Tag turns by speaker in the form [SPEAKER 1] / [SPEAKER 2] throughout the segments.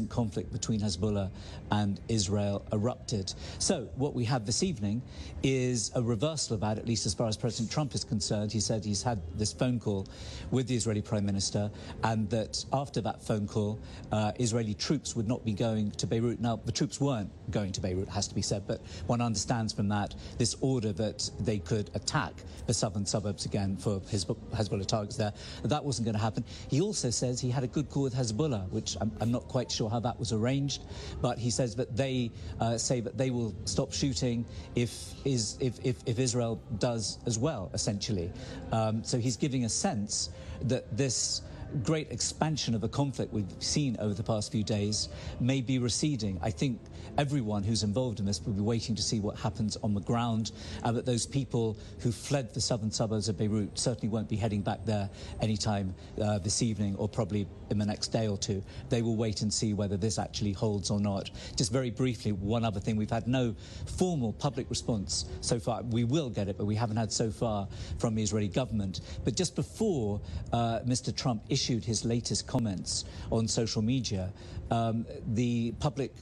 [SPEAKER 1] conflict between Hezbollah and Israel erupted. So what we have this evening is a reversal of that, at least as far as President Trump is concerned. He said he's had this phone call with the Israeli Prime Minister, and that after that phone call, Israeli troops would not be going to Beirut. Now, the troops weren't going to Beirut, has to be said, but one understands from that this order that they could attack the southern suburbs again for Hezbollah targets there. That wasn't going to happen. He also says he had a good call with Hezbollah, which I'm not quite sure how that was arranged, but he says that they say that they will stop shooting if Israel does as well, essentially. So he's giving a sense that this great expansion of the conflict we've seen over the past few days may be receding. I think everyone who's involved in this will be waiting to see what happens on the ground, and that those people who fled the southern suburbs of Beirut certainly won't be heading back there anytime this evening, or probably in the next day or two. They will wait and see whether this actually holds or not. Just very briefly, one other thing, we've had no formal public response so far. We will get it, but we haven't had so far from the Israeli government. But just before Mr. Trump issued his latest comments on social media, the public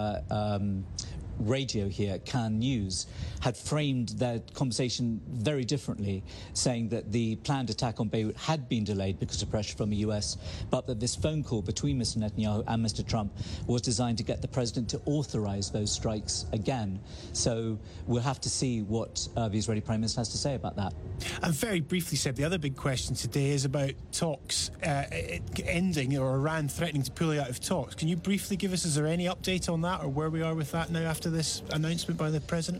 [SPEAKER 1] radio here, Can News, had framed their conversation very differently, saying that the planned attack on Beirut had been delayed because of pressure from the US, but that this phone call between Mr. Netanyahu and Mr. Trump was designed to get the president to authorize those strikes again. So we'll have to see what the Israeli Prime Minister has to say about that.
[SPEAKER 2] And very briefly, Seb, the other big question today is about talks ending, or Iran threatening to pull out of talks. Can you briefly give us, is there any update on that, or where we are with that now after this announcement by the president?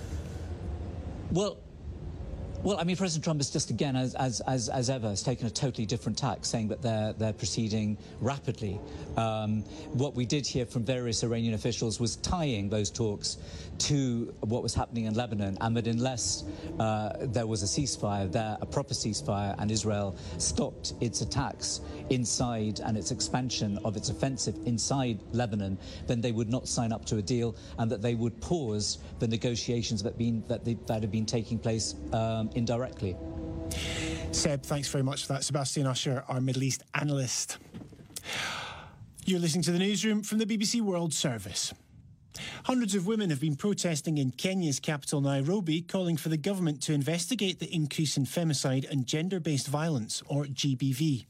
[SPEAKER 1] Well, I mean, President Trump is just, again, as ever, has taken a totally different tack, saying that they're proceeding rapidly. What we did hear from various Iranian officials was tying those talks to what was happening in Lebanon, and that unless there was a ceasefire there, a proper ceasefire, and Israel stopped its attacks inside and its expansion of its offensive inside Lebanon, then they would not sign up to a deal, and that they would pause the negotiations that have been taking place indirectly.
[SPEAKER 2] Seb, thanks very much for that. Sebastian Usher, our Middle East analyst. You're listening to the newsroom from the BBC World Service. Hundreds of women have been protesting in Kenya's capital, Nairobi, calling for the government to investigate the increase in femicide and gender-based violence, or GBV.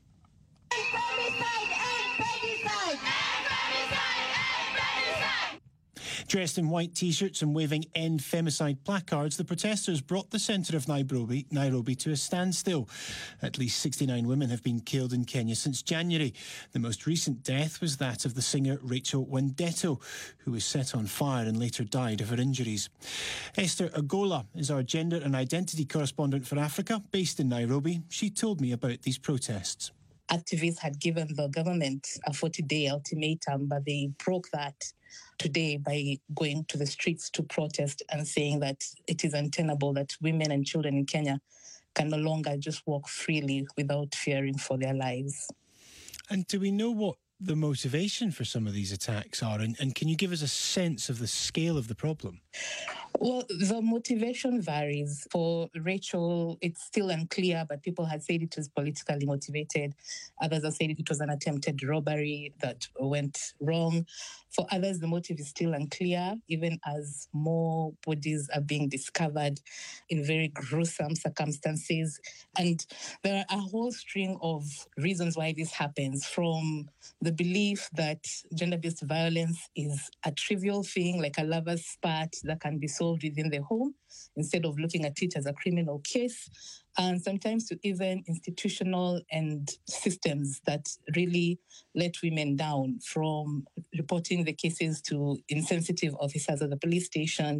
[SPEAKER 2] Dressed in white T-shirts and waving End Femicide placards, the protesters brought the centre of Nairobi to a standstill. At least 69 women have been killed in Kenya since January. The most recent death was that of the singer Rachel Wendeto, who was set on fire and later died of her injuries. Esther Agola is our gender and identity correspondent for Africa, based in Nairobi. She told me about these protests.
[SPEAKER 3] Activists had given the government a 40-day ultimatum, but they broke that today by going to the streets to protest and saying that it is untenable that women and children in Kenya can no longer just walk freely without fearing for their lives.
[SPEAKER 2] And do we know what the motivation for some of these attacks are? And can you give us a sense of the scale of the problem?
[SPEAKER 3] Well, the motivation varies. For Rachel, it's still unclear, but people had said it was politically motivated. Others have said it was an attempted robbery that went wrong. For others, the motive is still unclear, even as more bodies are being discovered in very gruesome circumstances. And there are a whole string of reasons why this happens, from the belief that gender-based violence is a trivial thing, like a lover's spat that can be solved within the home, instead of looking at it as a criminal case, and sometimes to even institutional and systems that really let women down, from reporting the cases to insensitive officers at the police station,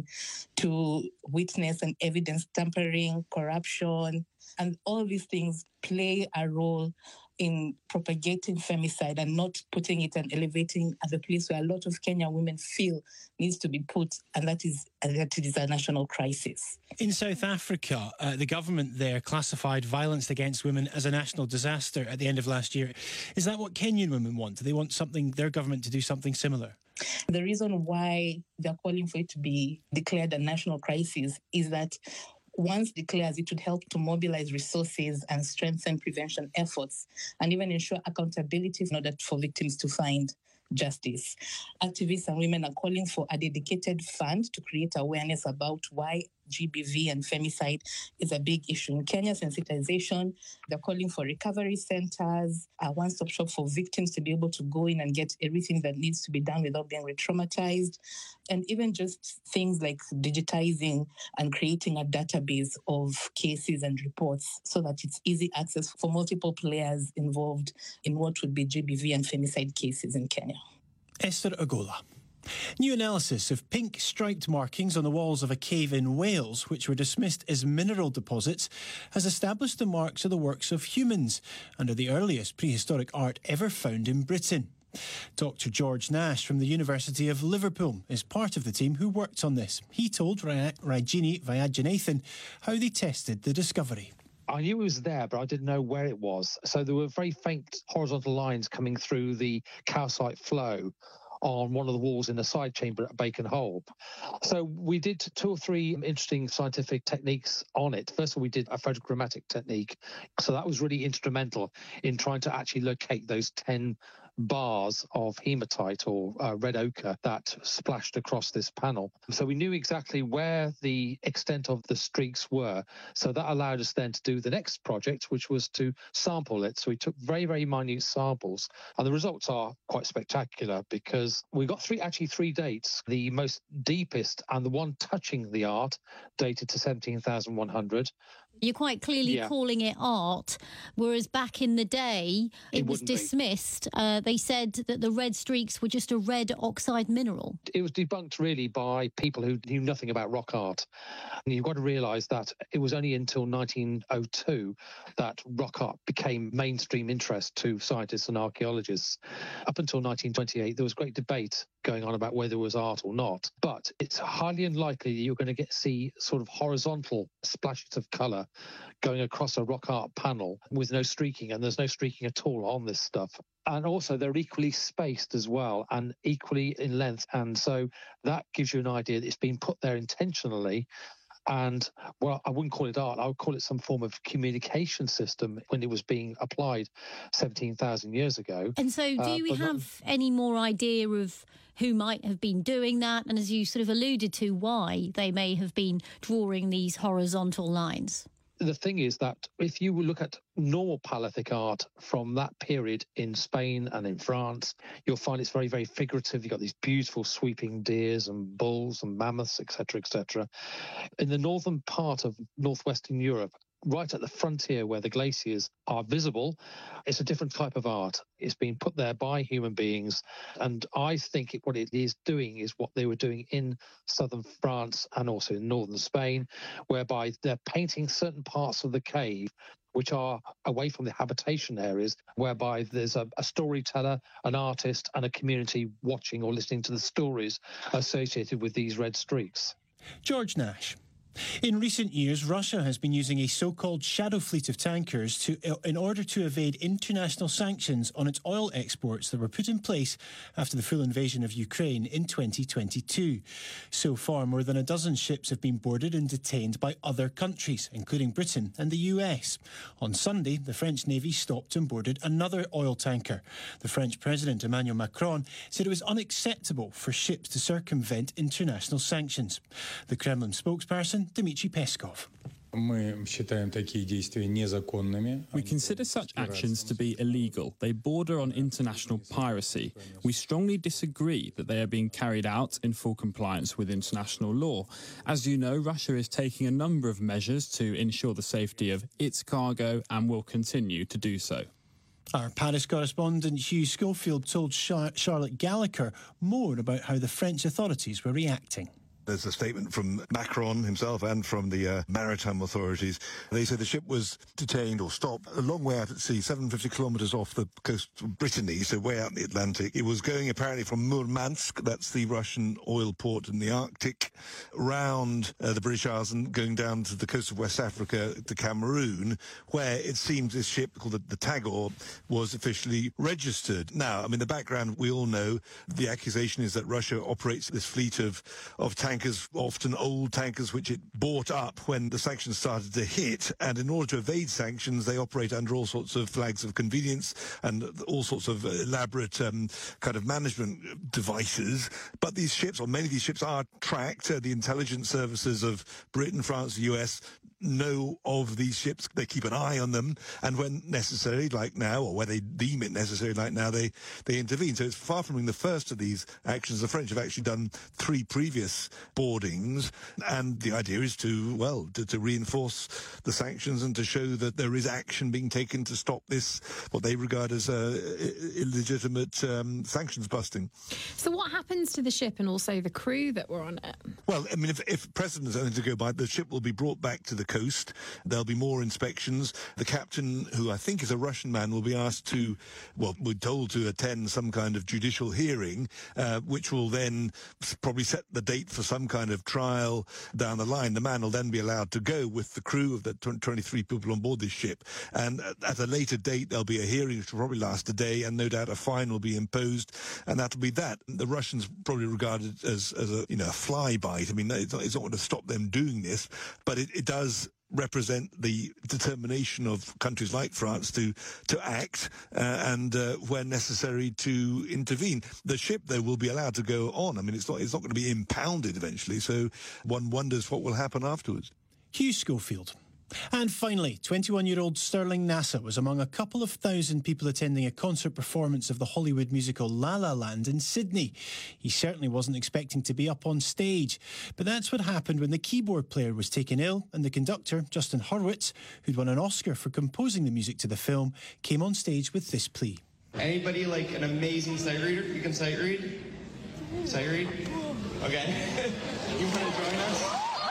[SPEAKER 3] to witness and evidence tampering, corruption, and all these things play a role in propagating femicide and not putting it and elevating at the place where a lot of Kenyan women feel needs to be put, and that is a national crisis.
[SPEAKER 2] In South Africa, the government there classified violence against women as a national disaster at the end of last year. Is that what Kenyan women want? Do they want their government to do something similar?
[SPEAKER 3] The reason why they're calling for it to be declared a national crisis is that once declared, it would help to mobilize resources and strengthen prevention efforts, and even ensure accountability in order for victims to find justice. Activists and women are calling for a dedicated fund to create awareness about why GBV and femicide is a big issue in Kenya, sensitization. They're calling for recovery centers, a one-stop shop for victims to be able to go in and get everything that needs to be done without being re-traumatized. And even just things like digitizing and creating a database of cases and reports so that it's easy access for multiple players involved in what would be GBV and femicide cases in Kenya.
[SPEAKER 2] Esther Agola. New analysis of pink striped markings on the walls of a cave in Wales, which were dismissed as mineral deposits, has established the marks are the works of humans and are the earliest prehistoric art ever found in Britain. Dr. George Nash from the University of Liverpool is part of the team who worked on this. He told Rajini Vayajanathan how they tested the discovery.
[SPEAKER 4] I knew it was there, but I didn't know where it was. So there were very faint horizontal lines coming through the calcite flow on one of the walls in the side chamber at Bacon Hole. So we did 2 or 3 interesting scientific techniques on it. First of all, we did a photogrammetric technique. So that was really instrumental in trying to actually locate those 10 bars of hematite or red ochre that splashed across this panel. So we knew exactly where the extent of the streaks were. So that allowed us then to do the next project, which was to sample it. So we took very, very minute samples. And the results are quite spectacular because we got 3 dates. The most deepest and the one touching the art dated to 17,100.
[SPEAKER 5] You're quite clearly calling it art, whereas back in the day, it was dismissed. They said that the red streaks were just a red oxide mineral.
[SPEAKER 4] It was debunked really by people who knew nothing about rock art. And you've got to realise that it was only until 1902 that rock art became mainstream interest to scientists and archaeologists. Up until 1928, there was great debate going on about whether it was art or not. But it's highly unlikely that you're going to see sort of horizontal splashes of colour going across a rock art panel with no streaking, and there's no streaking at all on this stuff. And also they're equally spaced as well and equally in length. And so that gives you an idea that it's been put there intentionally. And, well, I wouldn't call it art. I would call it some form of communication system when it was being applied 17,000 years ago.
[SPEAKER 5] And so do we have any more idea of who might have been doing that? And as you sort of alluded to, why they may have been drawing these horizontal lines?
[SPEAKER 4] The thing is that if you look at normal Paleolithic art from that period in Spain and in France, you'll find it's very, very figurative. You've got these beautiful sweeping deers and bulls and mammoths, etc., etc. In the northern part of northwestern Europe, right at the frontier where the glaciers are visible, it's a different type of art. It's been put there by human beings. And I think what it is doing is what they were doing in southern France and also in northern Spain, whereby they're painting certain parts of the cave which are away from the habitation areas, whereby there's a storyteller, an artist, and a community watching or listening to the stories associated with these red streaks.
[SPEAKER 2] George Nash. In recent years, Russia has been using a so-called shadow fleet of tankers in order to evade international sanctions on its oil exports that were put in place after the full invasion of Ukraine in 2022. So far, more than a dozen ships have been boarded and detained by other countries, including Britain and the US. On Sunday, the French Navy stopped and boarded another oil tanker. The French President Emmanuel Macron said it was unacceptable for ships to circumvent international sanctions. The Kremlin spokesperson Dmitry Peskov.
[SPEAKER 6] We consider such actions to be illegal. They border on international piracy. We strongly disagree that they are being carried out in full compliance with international law. As you know, Russia is taking a number of measures to ensure the safety of its cargo and will continue to do so.
[SPEAKER 2] Our Paris correspondent Hugh Schofield told Charlotte Gallagher more about how the French authorities were reacting.
[SPEAKER 7] There's a statement from Macron himself and from the maritime authorities. They say the ship was detained or stopped a long way out at sea, 750 kilometres off the coast of Brittany, so way out in the Atlantic. It was going apparently from Murmansk, that's the Russian oil port in the Arctic, round the British Isles and going down to the coast of West Africa to Cameroon, where it seems this ship called the Tagore was officially registered. Now, I mean, the background we all know, the accusation is that Russia operates this fleet of tankers tankers, often old tankers, which it bought up when the sanctions started to hit. And in order to evade sanctions, they operate under all sorts of flags of convenience and all sorts of elaborate kind of management devices. But these ships, or many of these ships, are tracked. The intelligence services of Britain, France, the US know of these ships. They keep an eye on them, and when necessary, like now, or where they deem it necessary, like now, they intervene. So it's far from being the first of these actions. The French have actually done 3 previous boardings, and the idea is to reinforce the sanctions and to show that there is action being taken to stop this, what they regard as illegitimate sanctions busting.
[SPEAKER 8] So what happens to the ship and also the crew that were on it?
[SPEAKER 7] Well, I mean, if precedent is anything to go by, the ship will be brought back to the coast. There'll be more inspections. The captain, who I think is a Russian man, will be asked to, well, we're told to attend some kind of judicial hearing, which will then probably set the date for some kind of trial down the line. The man will then be allowed to go with the crew of the 23 people on board this ship. And at a later date, there'll be a hearing which will probably last a day, and no doubt a fine will be imposed, and that'll be that. The Russians probably regard it as a fly bite. I mean, it's not going to stop them doing this, but it does represent the determination of countries like France to act and when necessary to intervene. The ship, though, will be allowed to go on. I mean, it's not going to be impounded eventually, so one wonders what will happen afterwards.
[SPEAKER 2] Hugh Schofield. And finally, 21-year-old Sterling Nasa was among a couple of thousand people attending a concert performance of the Hollywood musical La La Land in Sydney. He certainly wasn't expecting to be up on stage, but that's what happened when the keyboard player was taken ill and the conductor, Justin Hurwitz, who'd won an Oscar for composing the music to the film, came on stage with this plea.
[SPEAKER 9] Anybody like an amazing sight reader? You can sight read? Sight read? Okay. You want to join us?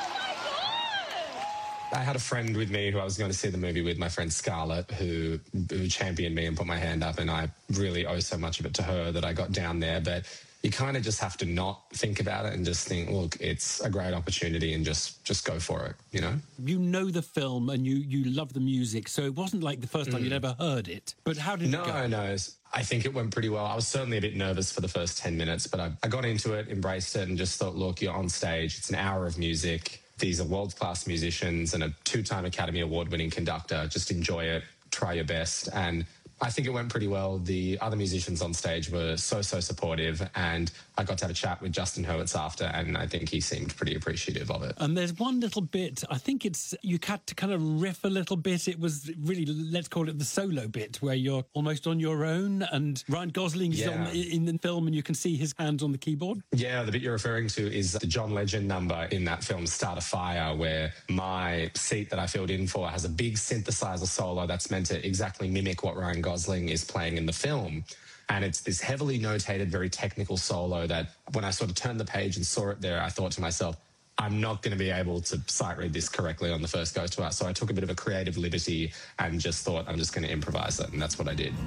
[SPEAKER 10] I had a friend with me who I was going to see the movie with, my friend Scarlett, who championed me and put my hand up, and I really owe so much of it to her that I got down there. But you kind of just have to not think about it and just think, look, it's a great opportunity and just go for it, you know?
[SPEAKER 11] You know the film and you love the music, so it wasn't like the first time you'd ever heard it. But how did it go?
[SPEAKER 10] No. I think it went pretty well. I was certainly a bit nervous for the first 10 minutes, but I got into it, embraced it, and just thought, look, you're on stage. It's an hour of music. These are world-class musicians and a 2-time Academy Award-winning conductor. Just enjoy it, try your best. And I think it went pretty well. The other musicians on stage were so supportive, and I got to have a chat with Justin Hurwitz after, and I think he seemed pretty appreciative of it.
[SPEAKER 11] And there's one little bit, I think you had to kind of riff a little bit. It was really, let's call it the solo bit, where you're almost on your own, and Ryan Gosling is in the film, and you can see his hands on the keyboard.
[SPEAKER 10] Yeah, the bit you're referring to is the John Legend number in that film Start a Fire, where my seat that I filled in for has a big synthesizer solo that's meant to exactly mimic what Ryan Gosling is playing in the film. And it's this heavily notated, very technical solo that when I sort of turned the page and saw it there, I thought to myself, I'm not going to be able to sight read this correctly on the first go to it. So I took a bit of a creative liberty and just thought I'm just going to improvise it. And that's what I did.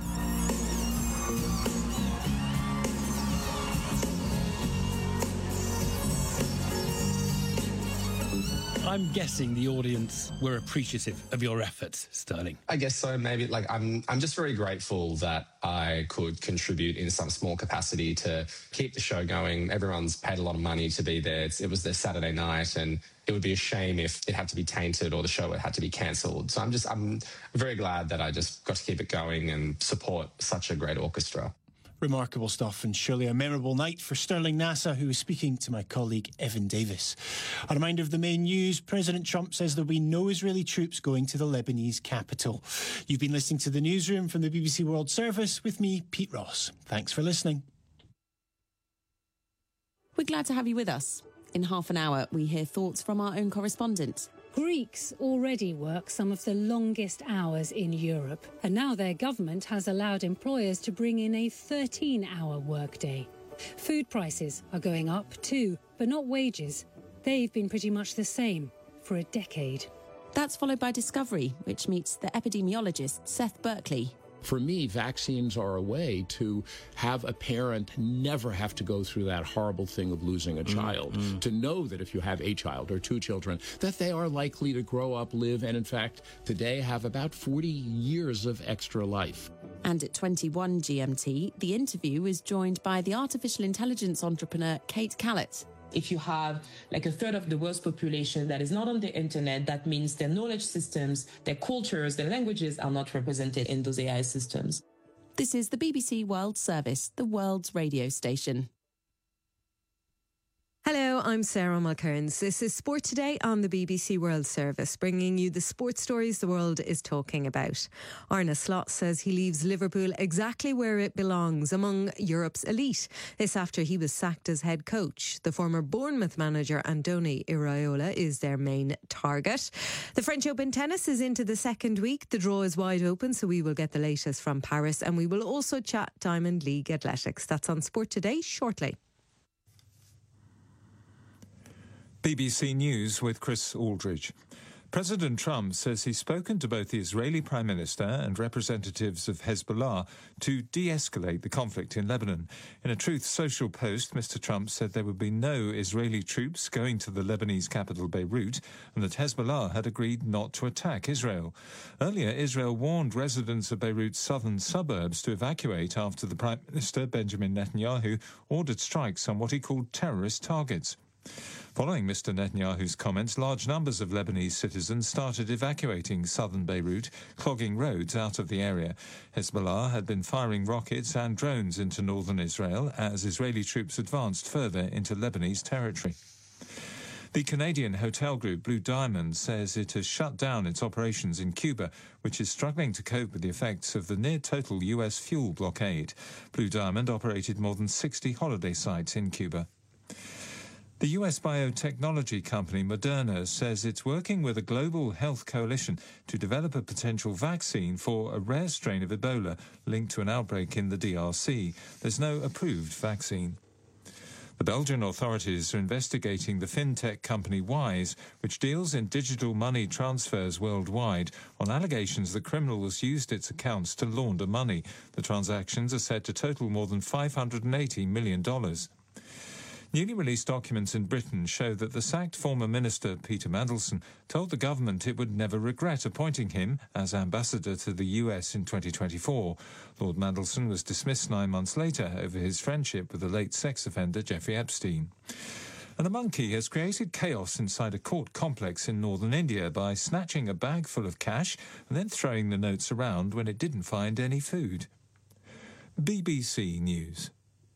[SPEAKER 11] I'm guessing the audience were appreciative of your efforts, Sterling.
[SPEAKER 10] I guess so. Maybe I'm just very grateful that I could contribute in some small capacity to keep the show going. Everyone's paid a lot of money to be there. It was their Saturday night, and it would be a shame if it had to be tainted or the show had to be cancelled. So I'm very glad that I just got to keep it going and support such a great orchestra.
[SPEAKER 2] Remarkable stuff, and surely a memorable night for Sterling Nasa, who was speaking to my colleague Evan Davis. A reminder of the main news. President Trump says there'll be no Israeli troops going to the Lebanese capital. You've been listening to The Newsroom from the BBC World Service with me, Pete Ross. Thanks for listening.
[SPEAKER 12] We're glad to have you with us. In half an hour, we hear thoughts from our own correspondent.
[SPEAKER 13] Greeks already work some of the longest hours in Europe, and now their government has allowed employers to bring in a 13-hour workday. Food prices are going up too, but not wages. They've been pretty much the same for a decade.
[SPEAKER 12] That's followed by Discovery, which meets the epidemiologist Seth Berkley.
[SPEAKER 14] For me, vaccines are a way to have a parent never have to go through that horrible thing of losing a child, to know that if you have a child or 2 children, that they are likely to grow up, live, and in fact, today have about 40 years of extra life.
[SPEAKER 12] And at 21 GMT, The Interview is joined by the artificial intelligence entrepreneur Kate Callett.
[SPEAKER 15] If you have like a third of the world's population that is not on the internet, that means their knowledge systems, their cultures, their languages are not represented in those AI systems.
[SPEAKER 12] This is the BBC World Service, the world's radio station.
[SPEAKER 16] Hello, I'm Sarah Mulcairns. This is Sport Today on the BBC World Service, bringing you the sports stories the world is talking about. Arne Slot says he leaves Liverpool exactly where it belongs, among Europe's elite. This after he was sacked as head coach. The former Bournemouth manager Andoni Iraola is their main target. The French Open tennis is into the second week. The draw is wide open, so we will get the latest from Paris, and we will also chat Diamond League athletics. That's on Sport Today shortly.
[SPEAKER 17] BBC News with Chris Aldridge. President Trump says he's spoken to both the Israeli Prime Minister and representatives of Hezbollah to de-escalate the conflict in Lebanon. In a Truth Social post, Mr. Trump said there would be no Israeli troops going to the Lebanese capital Beirut and that Hezbollah had agreed not to attack Israel. Earlier, Israel warned residents of Beirut's southern suburbs to evacuate after the Prime Minister, Benjamin Netanyahu, ordered strikes on what he called terrorist targets. Following Mr. Netanyahu's comments, large numbers of Lebanese citizens started evacuating southern Beirut, clogging roads out of the area. Hezbollah had been firing rockets and drones into northern Israel as Israeli troops advanced further into Lebanese territory. The Canadian hotel group Blue Diamond says it has shut down its operations in Cuba, which is struggling to cope with the effects of the near-total U.S. fuel blockade. Blue Diamond operated more than 60 holiday sites in Cuba. The US biotechnology company Moderna says it's working with a global health coalition to develop a potential vaccine for a rare strain of Ebola linked to an outbreak in the DRC. There's no approved vaccine. The Belgian authorities are investigating the fintech company Wise, which deals in digital money transfers worldwide, on allegations that criminals used its accounts to launder money. The transactions are said to total more than $580 million. Newly released documents in Britain show that the sacked former minister Peter Mandelson told the government it would never regret appointing him as ambassador to the US in 2024. Lord Mandelson was dismissed 9 months later over his friendship with the late sex offender Jeffrey Epstein. And a monkey has created chaos inside a court complex in northern India by snatching a bag full of cash and then throwing the notes around when it didn't find any food. BBC News.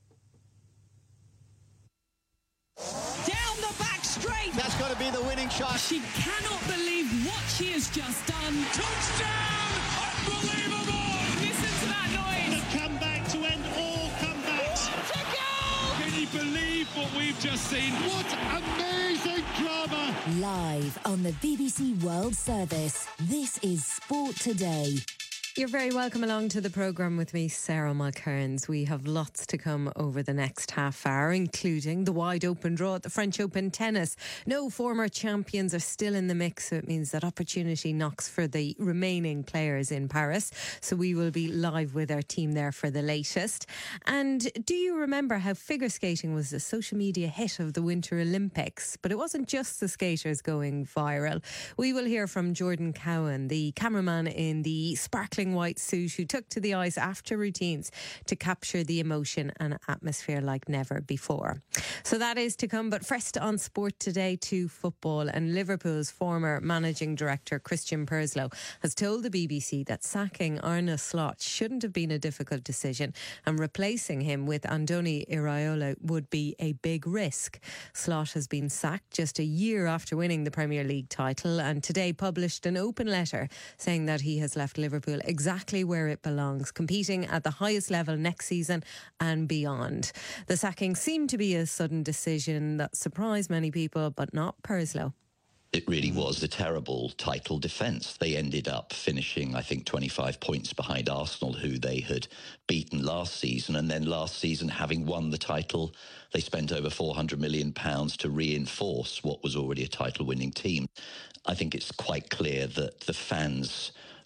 [SPEAKER 18] Down the back straight. That's got to be the winning shot. She cannot believe what she has just done. Touchdown! Unbelievable! Listen to that noise.
[SPEAKER 19] The comeback to end all comebacks.
[SPEAKER 18] What a goal!
[SPEAKER 19] Can you believe what we've just seen? What amazing drama!
[SPEAKER 20] Live on the BBC World Service, this is Sport Today.
[SPEAKER 16] You're very welcome along to the programme with me, Sarah Mulcairns. We have lots to come over the next half hour, including the wide open draw at the French Open tennis. No former champions are still in the mix, so it means that opportunity knocks for the remaining players in Paris. So we will be live with our team there for the latest. And do you remember how figure skating was the social media hit of the Winter Olympics? But it wasn't just the skaters going viral. We will hear from Jordan Cowan, the cameraman in the sparkling white suit who took to the ice after routines to capture the emotion and atmosphere like never before. So that is to come, but first on Sport Today to football, and Liverpool's former managing director Christian Purslow has told the BBC that sacking Arne Slot shouldn't have been a difficult decision and replacing him with Andoni Iraola would be a big risk. Slot has been sacked just a year after winning the Premier League title and today published an open letter saying that he has left Liverpool exactly where it belongs, competing at the highest level next season and beyond. The sacking seemed to be a sudden decision that surprised many people, but not Purslow.
[SPEAKER 21] It really was a terrible title defence. They ended up finishing, I think, 25 points behind Arsenal, who they had beaten last season. And then last season, having won the title, they spent over £400 million to reinforce what was already a title-winning team. I think it's quite clear that the fans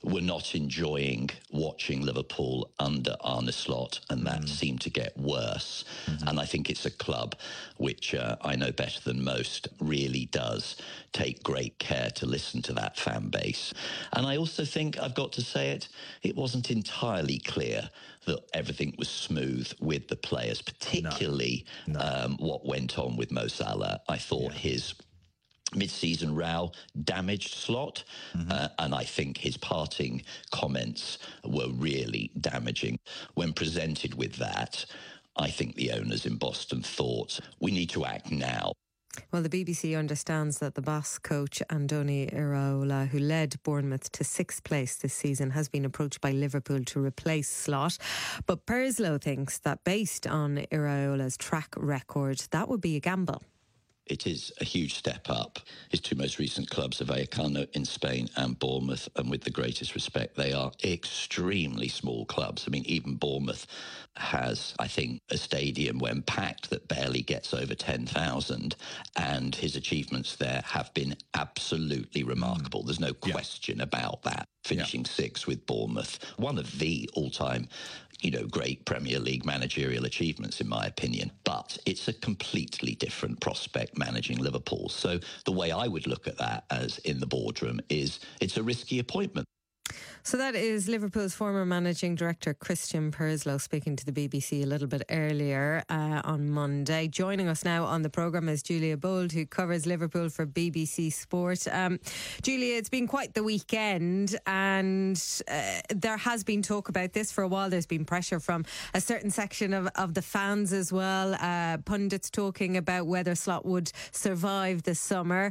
[SPEAKER 21] were not enjoying watching Liverpool under Arne Slot, and that seemed to get worse. And I think it's a club which I know better than most really does take great care to listen to that fan base. And I also think, I've got to say it wasn't entirely clear that everything was smooth with the players, particularly what went on with Mo Salah. I thought his mid-season row damaged Slot, and I think his parting comments were really damaging. When presented with that, I think the owners in Boston thought, we need to act now.
[SPEAKER 16] Well, the BBC understands that the Basque coach Andoni Iraola, who led Bournemouth to 6th place this season, has been approached by Liverpool to replace Slot. But Purslow thinks that based on Iraola's track record, that would be a gamble.
[SPEAKER 21] It is a huge step up. His two most recent clubs are Vallecano in Spain and Bournemouth, and with the greatest respect, they are extremely small clubs. I mean, even Bournemouth has, I think, a stadium when packed that barely gets over 10,000, and his achievements there have been absolutely remarkable. There's no question about that. Finishing 6th with Bournemouth, one of the all-time great Premier League managerial achievements, in my opinion. But it's a completely different prospect managing Liverpool. So the way I would look at that as in the boardroom is it's a risky appointment.
[SPEAKER 16] So that is Liverpool's former managing director Christian Purslow speaking to the BBC a little bit earlier on Monday. Joining us now on the programme is Julia Bold, who covers Liverpool for BBC Sport. Julia, it's been quite the weekend, and there has been talk about this for a while. There's been pressure from a certain section of the fans as well. Pundits talking about whether Slot would survive the summer.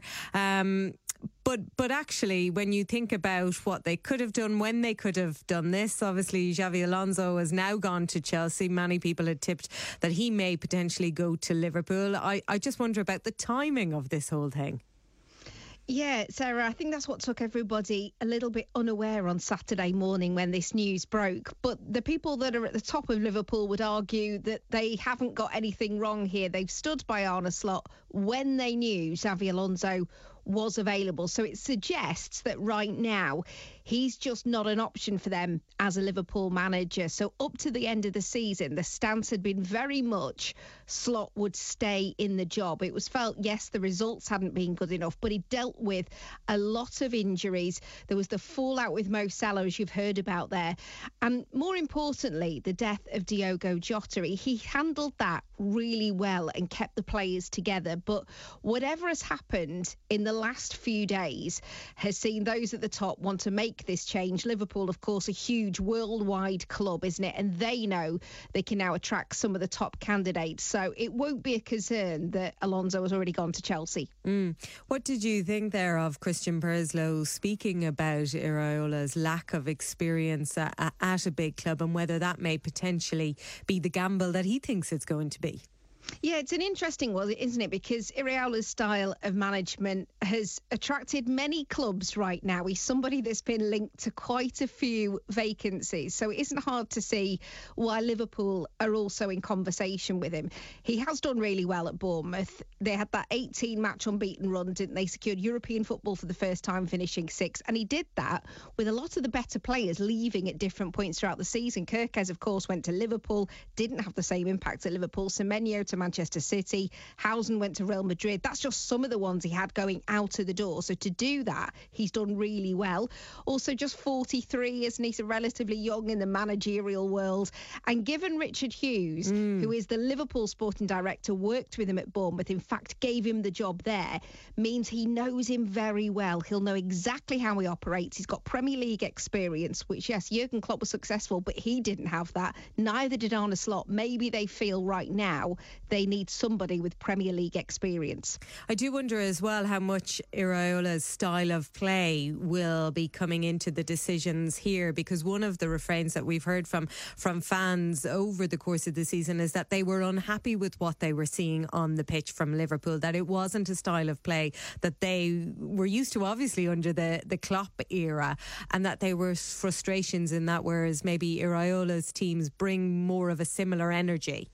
[SPEAKER 16] But actually, when you think about what they could have done, when they could have done this, obviously Xabi Alonso has now gone to Chelsea. Many people had tipped that he may potentially go to Liverpool. I just wonder about the timing of this whole thing.
[SPEAKER 1] Yeah, Sarah, I think that's what took everybody a little bit unaware on Saturday morning when this news broke. But the people that are at the top of Liverpool would argue that they haven't got anything wrong here. They've stood by Arne Slot when they knew Xabi Alonso was available. So it suggests that right now he's just not an option for them as a Liverpool manager. So up to the end of the season, the stance had been very much Slot would stay in the job. It was felt, yes, the results hadn't been good enough, but he dealt with a lot of injuries. There was the fallout with Mo Salah, as you've heard about there. And more importantly, the death of Diogo Jota. He handled that really well and kept the players together. But whatever has happened in the last few days has seen those at the top want to make this change. Liverpool, of course, a huge worldwide club, isn't it? And they know they can now attract some of the top candidates. So it won't be a concern that Alonso has already gone to Chelsea.
[SPEAKER 16] What did you think there of Christian Purslow speaking about Iraola's lack of experience at a big club and whether that may potentially be the gamble that he thinks it's going to be?
[SPEAKER 1] Yeah, it's an interesting one, isn't it? Because Iraola's style of management has attracted many clubs right now. He's somebody that's been linked to quite a few vacancies. So it isn't hard to see why Liverpool are also in conversation with him. He has done really well at Bournemouth. They had that 18-match unbeaten run, didn't they? Secured European football for the first time, finishing 6th. And he did that with a lot of the better players leaving at different points throughout the season. Kerkez, of course, went to Liverpool, didn't have the same impact at Liverpool. Semenyo to Manchester City, Housen went to Real Madrid. That's just some of the ones he had going out of the door. So to do that, he's done really well. Also just 43, isn't he? So relatively young in the managerial world. And given Richard Hughes, who is the Liverpool sporting director, worked with him at Bournemouth, in fact gave him the job there, means he knows him very well. He'll know exactly how he operates. He's got Premier League experience, which, yes, Jurgen Klopp was successful, but he didn't have that. Neither did Arne Slot. Maybe they feel right now they need somebody with Premier League experience.
[SPEAKER 16] I do wonder as well how much Iraola's style of play will be coming into the decisions here, because one of the refrains that we've heard from fans over the course of the season is that they were unhappy with what they were seeing on the pitch from Liverpool, that it wasn't a style of play that they were used to, obviously, under the Klopp era, and that there were frustrations in that, whereas maybe Iraola's teams bring more of a similar energy.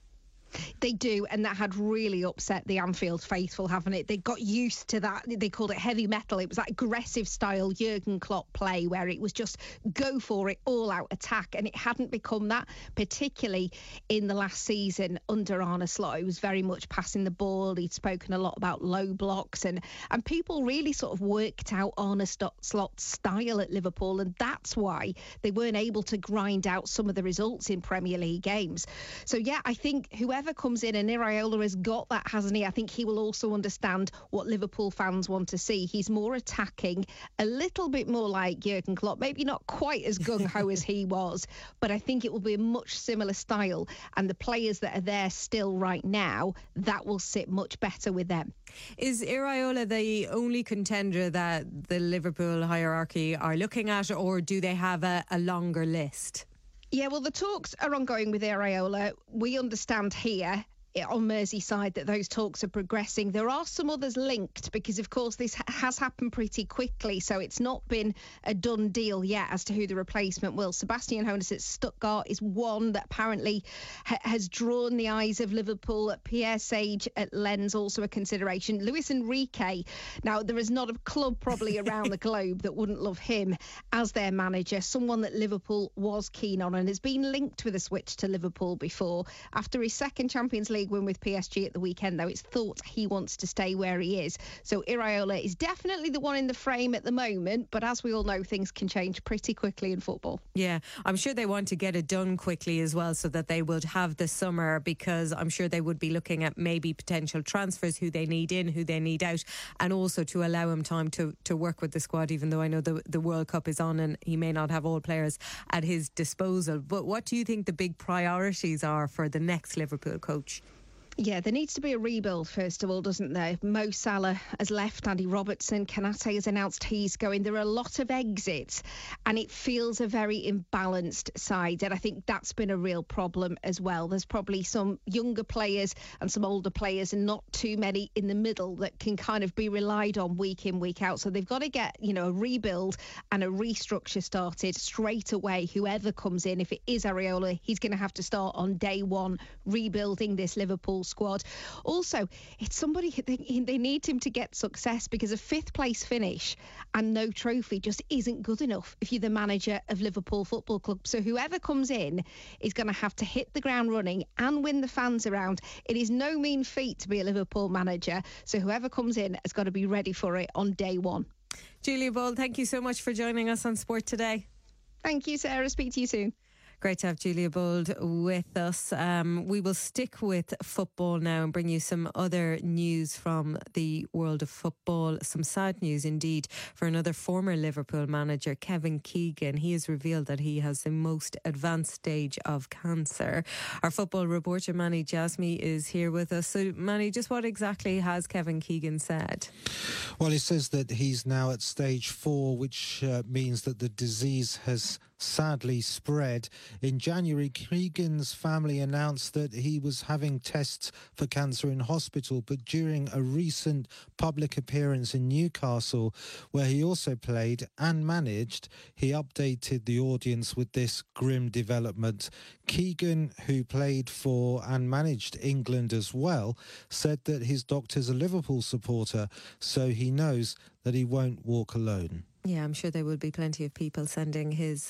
[SPEAKER 1] They do, and that had really upset the Anfield faithful, haven't it? They got used to that. They called it heavy metal. It was that aggressive style Jurgen Klopp play where it was just go for it, all-out attack, and it hadn't become that, particularly in the last season under Arne Slot. It was very much passing the ball. He'd spoken a lot about low blocks, and people really sort of worked out Arne Slot's style at Liverpool, and that's why they weren't able to grind out some of the results in Premier League games. So, yeah, I think whoever comes in, and Iraola has got that, hasn't he? I think he will also understand what Liverpool fans want to see. He's more attacking, a little bit more like Jurgen Klopp, maybe not quite as gung-ho as he was, but I think it will be a much similar style, and the players that are there still right now, that will sit much better with them.
[SPEAKER 16] Is Iraola the only contender that the Liverpool hierarchy are looking at, or do they have a longer list?
[SPEAKER 1] Yeah, well, the talks are ongoing with Iraola. We understand here on Merseyside that those talks are progressing. There are some others linked because, of course, this has happened pretty quickly, so it's not been a done deal yet as to who the replacement will. Sebastian Hoeneß at Stuttgart is one that apparently has drawn the eyes of Liverpool. Pierre Sage at Lens, also a consideration. Luis Enrique, now there is not a club probably around the globe that wouldn't love him as their manager, someone that Liverpool was keen on and has been linked with a switch to Liverpool before. After his second Champions League win with PSG at the weekend, though, it's thought he wants to stay where he is. So Iraola is definitely the one in the frame at the moment, but as we all know, things can change pretty quickly in football.
[SPEAKER 16] Yeah, I'm sure they want to get it done quickly as well, so that they would have the summer, because I'm sure they would be looking at maybe potential transfers, who they need in, who they need out, and also to allow him time to work with the squad, even though I know the World Cup is on and he may not have all players at his disposal. But what do you think the big priorities are for the next Liverpool coach?
[SPEAKER 1] Yeah, there needs to be a rebuild, first of all, doesn't there? Mo Salah has left, Andy Robertson, Konate has announced he's going. There are a lot of exits, and it feels a very imbalanced side, and I think that's been a real problem as well. There's probably some younger players and some older players, and not too many in the middle that can kind of be relied on week in, week out. So they've got to get, a rebuild and a restructure started straight away. Whoever comes in, if it is Iraola, he's going to have to start on day one rebuilding this Liverpool squad. Also, it's somebody they need him to get success, because a fifth place finish and no trophy just isn't good enough if you're the manager of Liverpool Football Club. So whoever comes in is going to have to hit the ground running and win the fans around. It is no mean feat to be a Liverpool manager, so whoever comes in has got to be ready for it on day one.
[SPEAKER 16] Julia Bull, thank you so much for joining us on Sport Today.
[SPEAKER 1] Thank you, Sarah. Speak to you soon.
[SPEAKER 16] Great to have Julia Bold with us. We will stick with football now and bring you some other news from the world of football. Some sad news indeed for another former Liverpool manager, Kevin Keegan. He has revealed that he has the most advanced stage of cancer. Our football reporter Manny Jasmy is here with us. So Manny, just what exactly has Kevin Keegan said?
[SPEAKER 3] Well, he says that he's now at stage 4, which means that the disease has sadly spread. In January, Keegan's family announced that he was having tests for cancer in hospital, but during a recent public appearance in Newcastle, where he also played and managed, he updated the audience with this grim development. Keegan, who played for and managed England as well, said that his doctor's a Liverpool supporter, so he knows that he won't walk alone.
[SPEAKER 16] Yeah, I'm sure there will be plenty of people sending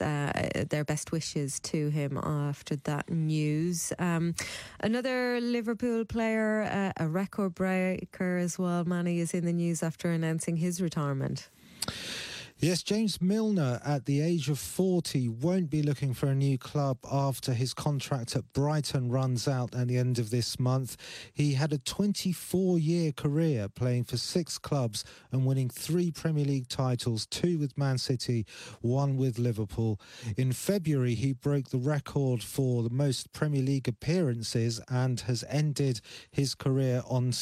[SPEAKER 16] their best wishes to him after that news. Another Liverpool player, a record breaker as well, Manny, is in the news after announcing his retirement.
[SPEAKER 3] Yes, James Milner, at the age of 40, won't be looking for a new club after his contract at Brighton runs out at the end of this month. He had a 24-year career playing for 6 clubs and winning 3 Premier League titles, 2 with Man City, 1 with Liverpool. In February, he broke the record for the most Premier League appearances and has ended his career on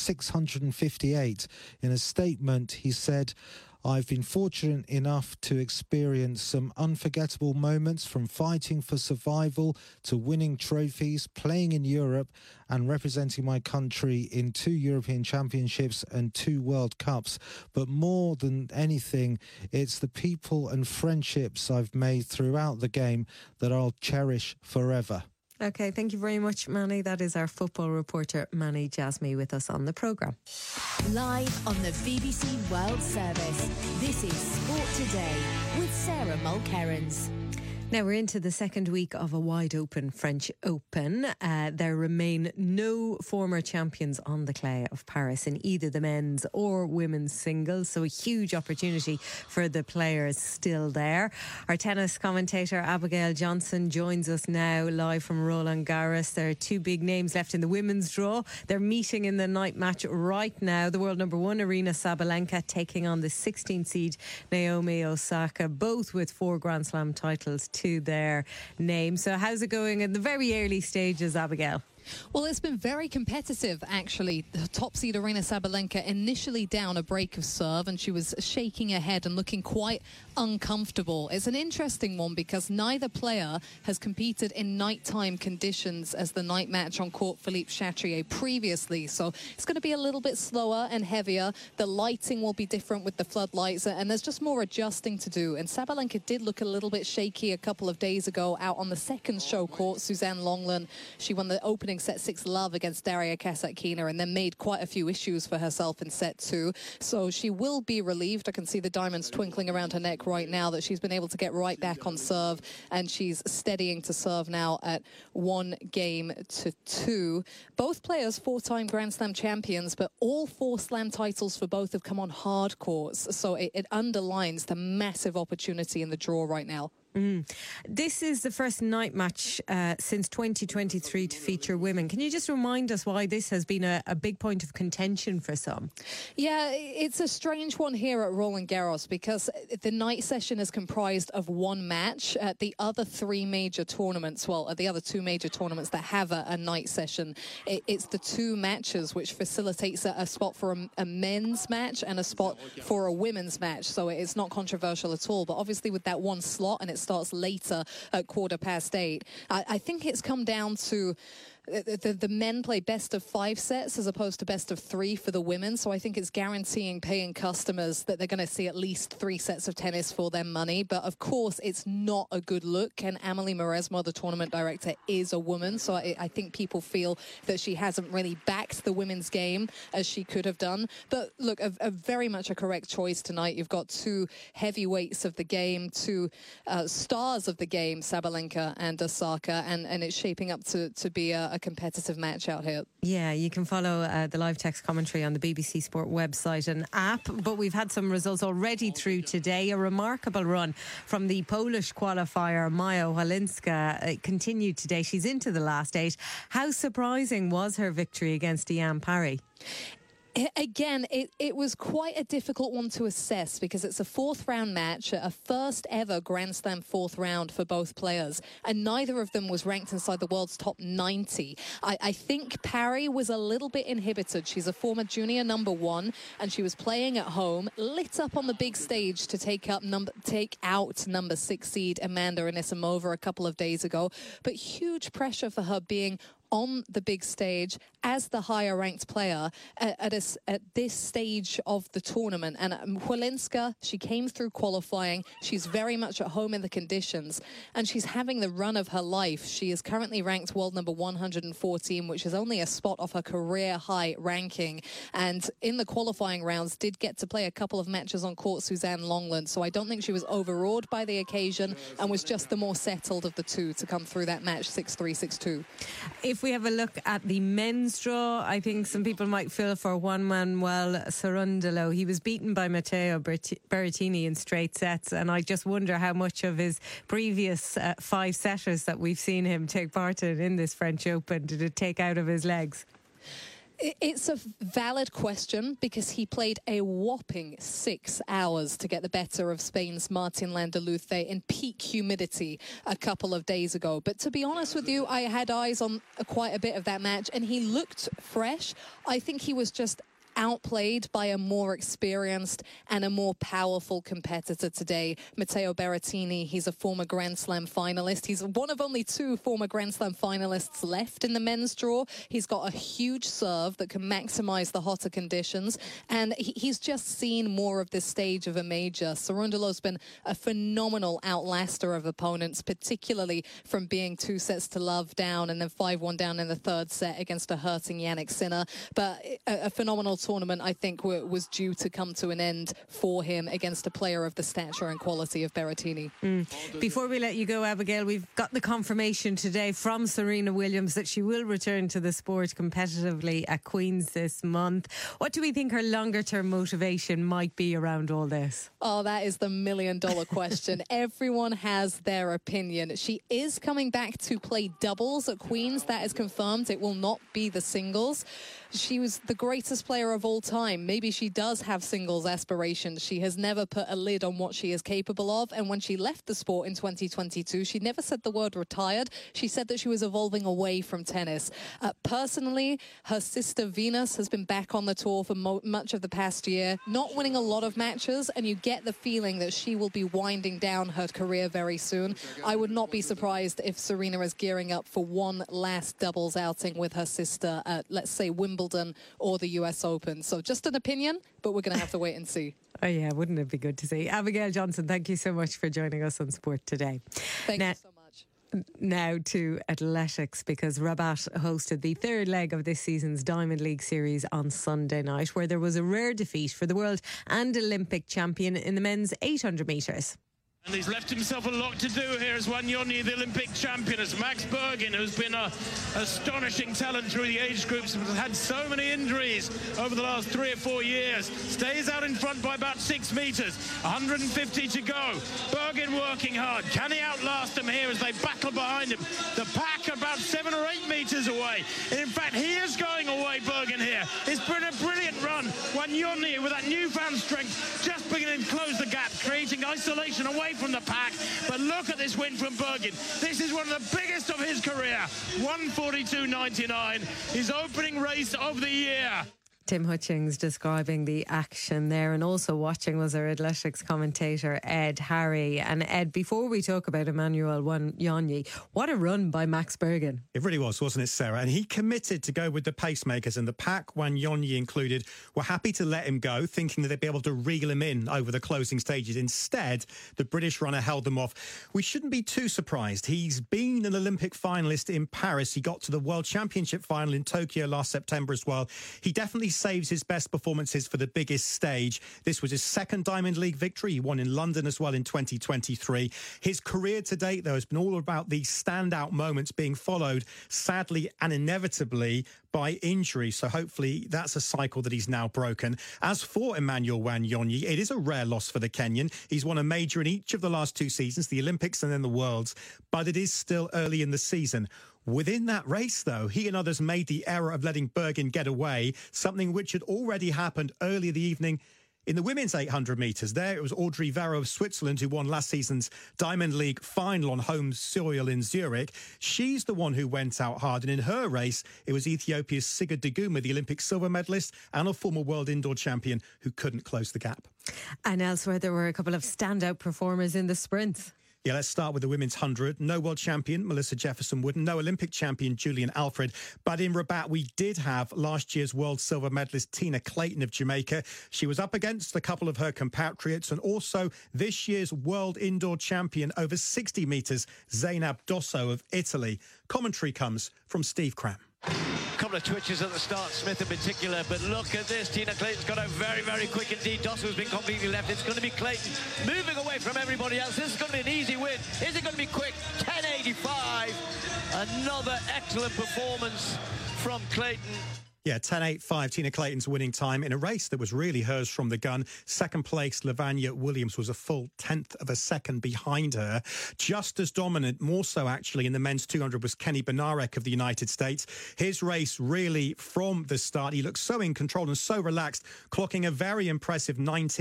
[SPEAKER 3] 658. In a statement, he said, "I've been fortunate enough to experience some unforgettable moments, from fighting for survival to winning trophies, playing in Europe and representing my country in 2 European Championships and 2 World Cups. But more than anything, it's the people and friendships I've made throughout the game that I'll cherish forever."
[SPEAKER 16] Okay, thank you very much, Manny. That is our football reporter, Manny Jasmy, with us on the programme.
[SPEAKER 20] Live on the BBC World Service, this is Sport Today with Sarah Mulkerrins.
[SPEAKER 16] Now we're into the second week of a wide open French Open. There remain no former champions on the clay of Paris in either the men's or women's singles, so a huge opportunity for the players still there. Our tennis commentator Abigail Johnson joins us now live from Roland Garros. There are two big names left in the women's draw. They're meeting in the night match right now. The world number one, Aryna Sabalenka, taking on the 16th seed Naomi Osaka, both with 4 Grand Slam titles to their name. So how's it going in the very early stages, Abigail?
[SPEAKER 5] Well, it's been very competitive, actually. The top seed Aryna Sabalenka initially down a break of serve, and she was shaking her head and looking quite uncomfortable. It's an interesting one because neither player has competed in nighttime conditions as the night match on court Philippe Chatrier previously. So it's going to be a little bit slower and heavier. The lighting will be different with the floodlights, and there's just more adjusting to do. And Sabalenka did look a little bit shaky a couple of days ago out on the second show court, Suzanne Lenglen. She won the opening set 6-love against Daria Kasatkina and then made quite a few issues for herself in set 2. So she will be relieved. I can see the diamonds twinkling around her neck right now that she's been able to get right back on serve, and she's steadying to serve now at 1-2. Both players 4-time Grand Slam champions, but all 4 Slam titles for both have come on hard courts. So it underlines the massive opportunity in the draw right now.
[SPEAKER 16] This is the first night match since 2023 to feature women. Can you just remind us why this has been a big point of contention for some?
[SPEAKER 5] Yeah, it's a strange one here at Roland Garros because the night session is comprised of 1 match. At the other 3 major tournaments, well, at the other 2 major tournaments that have a night session, it's the 2 matches which facilitates a spot for a men's match and a spot for a women's match. So it's not controversial at all. But obviously with that 1 slot, and it starts later at 8:15. I think it's come down to the men play best of 5 sets as opposed to best of 3 for the women. So I think it's guaranteeing paying customers that they're going to see at least 3 sets of tennis for their money. But of course, it's not a good look. And Amelie Mauresmo, the tournament director, is a woman. So I think people feel that she hasn't really backed the women's game as she could have done. But look, a very much a correct choice tonight. You've got 2 heavyweights of the game, 2 stars of the game, Sabalenka and Osaka. And it's shaping up to be a competitive match out here.
[SPEAKER 16] Yeah, you can follow the live text commentary on the BBC Sport website and app, but we've had some results already through today. A remarkable run from the Polish qualifier Maja Walinska continued today. She's into the last 8. How surprising was her victory against Ian Parry?
[SPEAKER 5] Again, it was quite a difficult one to assess because it's a 4th round match, a first ever Grand Slam 4th round for both players, and neither of them was ranked inside the world's top 90. I think Parry was a little bit inhibited. She's a former junior number 1, and she was playing at home, lit up on the big stage to take out number 6 seed Amanda Anisimova a couple of days ago, but huge pressure for her being on the big stage as the higher ranked player at this stage of the tournament. And Walinska, she came through qualifying. She's very much at home in the conditions, and she's having the run of her life. She is currently ranked world number 114, which is only a spot off her career high ranking. And in the qualifying rounds, did get to play a couple of matches on court Suzanne Lenglen. So I don't think she was overawed by the occasion and was just the more settled of the 2 to come through that match 6-3, 6-2.
[SPEAKER 16] If we have a look at the men's draw, I think some people might feel for Juan Manuel Cerundolo. He was beaten by Matteo Berrettini in straight sets, and I just wonder how much of his previous 5-setters that we've seen him take part in this French Open did it take out of his legs.
[SPEAKER 5] It's a valid question because he played a whopping 6 hours to get the better of Spain's Martin Landaluce in peak humidity a couple of days ago. But to be honest with you, I had eyes on quite a bit of that match, and he looked fresh. I think he was just outplayed by a more experienced and a more powerful competitor today. Matteo Berrettini, he's a former Grand Slam finalist. He's one of only 2 former Grand Slam finalists left in the men's draw. He's got a huge serve that can maximize the hotter conditions, and he's just seen more of this stage of a major. Cerundolo's been a phenomenal outlaster of opponents, particularly from being 2-0 down and then 5-1 down in the third set against a hurting Jannik Sinner. But a phenomenal tournament, I think, was due to come to an end for him against a player of the stature and quality of Berrettini.
[SPEAKER 16] Before we let you go, Abigail, we've got the confirmation today from Serena Williams that she will return to the sport competitively at Queen's this month. What do we think her longer-term motivation might be around all this?
[SPEAKER 5] Oh, that is the million-dollar question. Everyone has their opinion. She is coming back to play doubles at Queen's. That is confirmed. It will not be the singles. She was the greatest player of all time. Maybe she does have singles aspirations. She has never put a lid on what she is capable of. And when she left the sport in 2022, she never said the word retired. She said that she was evolving away from tennis. Personally, her sister Venus has been back on the tour for much of the past year, not winning a lot of matches, and you get the feeling that she will be winding down her career very soon. I would not be surprised if Serena is gearing up for one last doubles outing with her sister at, let's say, Wimbledon or the US Open. So just an opinion, but we're going to have to wait and see.
[SPEAKER 16] Oh yeah, wouldn't it be good to see? Abigail Johnson, thank you so much for joining us on Sport Today.
[SPEAKER 5] Thank you so much.
[SPEAKER 16] Now to athletics, because Rabat hosted the third leg of this season's Diamond League series on Sunday night, where there was a rare defeat for the world and Olympic champion in the men's 800 metres.
[SPEAKER 4] And he's left himself a lot to do here as Wanyonyi, the Olympic champion, as Max Bergin, who's been an astonishing talent through the age groups, has had so many injuries over the last 3 or 4 years, stays out in front by about 6 metres, 150 to go. Bergin working hard. Can he outlast them here as they battle behind him? The pack about 7 or 8 metres away. And in fact, he is going away, Bergin here. It's been a brilliant run. Wanyonyi, with that newfound strength, just beginning to close the gap, creating isolation away from the pack. But look at this win from Bergin. This is one of the biggest of his career. 1:42.99, his opening race of the year.
[SPEAKER 16] Tim Hutchings describing the action there, and also watching was our athletics commentator Ed Harry. And Ed, before we talk about Emmanuel Wanyonyi, what a run by Max Bergin.
[SPEAKER 22] It really was, wasn't it, Sarah? And he committed to go with the pacemakers, and the pack, Wanyonyi included, were happy to let him go, thinking that they'd be able to reel him in over the closing stages. Instead, the British runner held them off. We shouldn't be too surprised. He's been an Olympic finalist in Paris. He got to the World Championship final in Tokyo last September as well. He definitely saves his best performances for the biggest stage. This was his second Diamond League victory. He won in London as well in 2023. His career to date, though, has been all about these standout moments being followed, sadly and inevitably, by injury. So hopefully that's a cycle that he's now broken. As for Emmanuel Wanyonyi, it is a rare loss for the Kenyan. He's won a major in each of the last 2 seasons, the Olympics and then the Worlds, but it is still early in the season. Within that race, though, he and others made the error of letting Bergin get away, something which had already happened earlier the evening in the women's 800 metres. There it was Audrey Verro of Switzerland who won last season's Diamond League final on home soil in Zurich. She's the one who went out hard, and in her race it was Ethiopia's Sigurd Daguma, the Olympic silver medalist and a former world indoor champion, who couldn't close the gap.
[SPEAKER 16] And elsewhere there were a couple of standout performers in the sprints.
[SPEAKER 22] Yeah, let's start with the women's 100. No world champion, Melissa Jefferson-Wooden. No Olympic champion, Julian Alfred. But in Rabat, we did have last year's world silver medalist, Tina Clayton of Jamaica. She was up against a couple of her compatriots, and also this year's world indoor champion over 60 metres, Zainab Dosso of Italy. Commentary comes from Steve Cram.
[SPEAKER 23] Couple of twitches at the start, Smith in particular, but look at this. Tina Clayton's got out very, very quick indeed. Dosso's been completely left. It's going to be Clayton moving away from everybody else. This is going to be an easy win. Is it going to be quick? 10.85. Another excellent performance from Clayton.
[SPEAKER 22] Yeah, 10.85, Tina Clayton's winning time in a race that was really hers from the gun. Second place, Lavanya Williams was a full 1/10 of a second behind her. Just as dominant, more so actually, in the men's 200 was Kenny Benarek of the United States. His race really from the start, he looked so in control and so relaxed, clocking a very impressive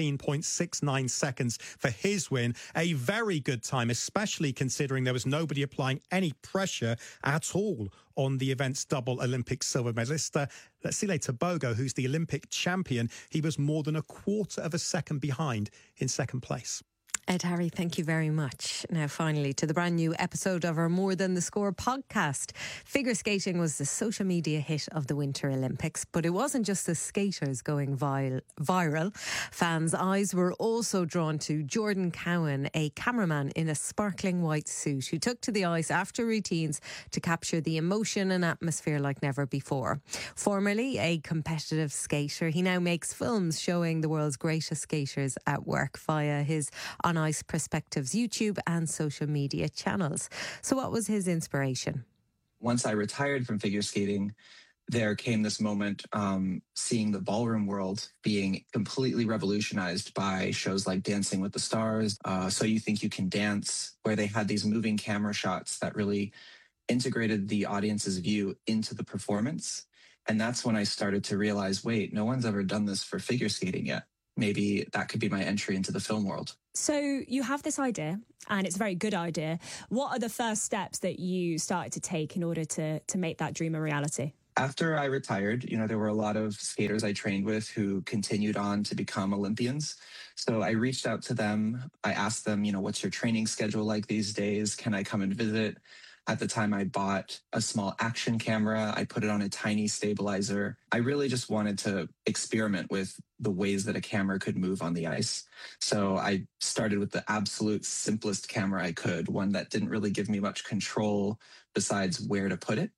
[SPEAKER 22] 19.69 seconds for his win. A very good time, especially considering there was nobody applying any pressure at all on the event's double Olympic silver medalist. Sile Tebogo, who's the Olympic champion, he was more than a quarter of a second behind in second place.
[SPEAKER 16] Ed Harry, thank you very much. Now, finally, to the brand new episode of our More Than the Score podcast. Figure skating was the social media hit of the Winter Olympics, but it wasn't just the skaters going viral. Fans' eyes were also drawn to Jordan Cowan, a cameraman in a sparkling white suit who took to the ice after routines to capture the emotion and atmosphere like never before. Formerly a competitive skater, he now makes films showing the world's greatest skaters at work via his On Ice Perspectives YouTube and social media channels. So what was his inspiration?
[SPEAKER 6] Once I retired from figure skating, there came this moment seeing the ballroom world being completely revolutionized by shows like Dancing with the Stars, So You Think You Can Dance, where they had these moving camera shots that really integrated the audience's view into the performance. And that's when I started to realize, wait, no one's ever done this for figure skating yet. Maybe that could be my entry into the film world.
[SPEAKER 7] So you have this idea, and it's a very good idea. What are the first steps that you started to take in order to make that dream a reality?
[SPEAKER 6] After I retired, there were a lot of skaters I trained with who continued on to become Olympians. So I reached out to them. I asked them, what's your training schedule like these days? Can I come and visit? At the time, I bought a small action camera. I put it on a tiny stabilizer. I really just wanted to experiment with the ways that a camera could move on the ice. So I started with the absolute simplest camera I could, one that didn't really give me much control besides where to put it.